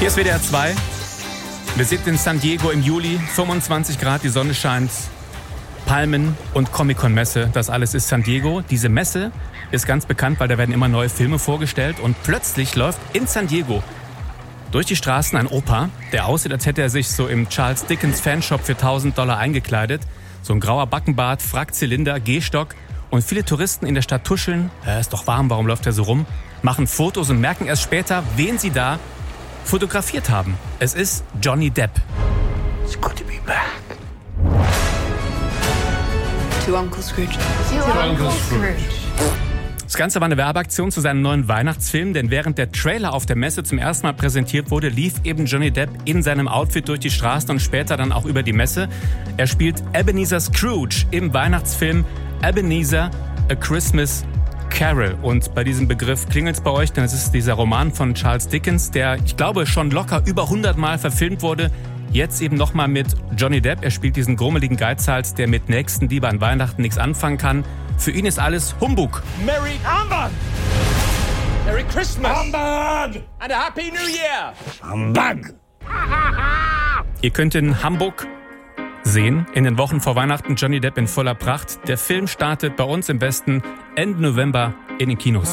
Hier ist WDR 2. Wir sind in San Diego im Juli, 25 Grad, die Sonne scheint. Palmen und Comic-Con-Messe, das alles ist San Diego. Diese Messe ist ganz bekannt, weil da werden immer neue Filme vorgestellt. Und plötzlich läuft in San Diego durch die Straßen ein Opa, der aussieht, als hätte er sich so im Charles Dickens Fanshop für $1000 eingekleidet. So ein grauer Backenbart, Frackzylinder, Gehstock. Und viele Touristen in der Stadt tuscheln. Ist doch warm, warum läuft er so rum? Machen Fotos und merken erst später, wen sie da fotografiert haben. Es ist Johnny Depp. It's good to be back. To Uncle Scrooge. Das Ganze war eine Werbeaktion zu seinem neuen Weihnachtsfilm, denn während der Trailer auf der Messe zum ersten Mal präsentiert wurde, lief eben Johnny Depp in seinem Outfit durch die Straßen und später dann auch über die Messe. Er spielt Ebenezer Scrooge im Weihnachtsfilm Ebenezer: A Christmas Carol. Und bei diesem Begriff klingelt's bei euch, denn es ist dieser Roman von Charles Dickens, der, ich glaube, schon locker über 100 Mal verfilmt wurde. Jetzt eben nochmal mit Johnny Depp. Er spielt diesen grummeligen Geizhals, der mit Nächstenliebe an Weihnachten nichts anfangen kann. Für ihn ist alles Humbug. Merry Humbug! Merry Christmas! Humbug! And a Happy New Year! Humbug! Ihr könnt in Hamburg sehen, in den Wochen vor Weihnachten Johnny Depp in voller Pracht. Der Film startet bei uns im Westen Ende November in den Kinos.